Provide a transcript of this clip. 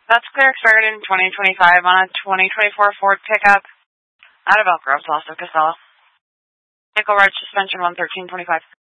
That's clear expired in 2025 on a 2024 Ford pickup out of Elk Grove, Los Casella. Nickel Red suspension 11325.